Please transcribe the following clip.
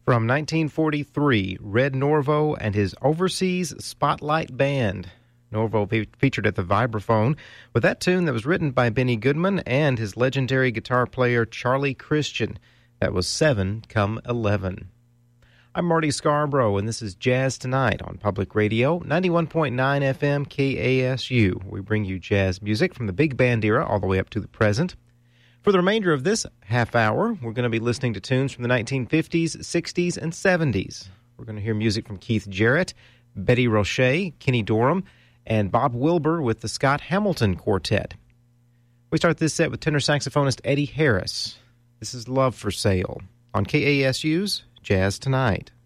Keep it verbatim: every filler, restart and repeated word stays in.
From nineteen forty-three, Red Norvo and his Overseas Spotlight Band. Norvo fe- featured at the vibraphone with that tune that was written by Benny Goodman and his legendary guitar player Charlie Christian. That was seven come eleven. I'm Marty Scarborough, and this is Jazz Tonight on Public Radio, ninety-one point nine F M K A S U. We bring you jazz music from the big band era all the way up to the present. For the remainder of this half hour, we're going to be listening to tunes from the nineteen fifties, sixties, and seventies. We're going to hear music from Keith Jarrett, Betty Roche, Kenny Dorham, and Bob Wilbur with the Scott Hamilton Quartet. We start this set with tenor saxophonist Eddie Harris. This is Love for Sale on K A S U's Jazz Tonight.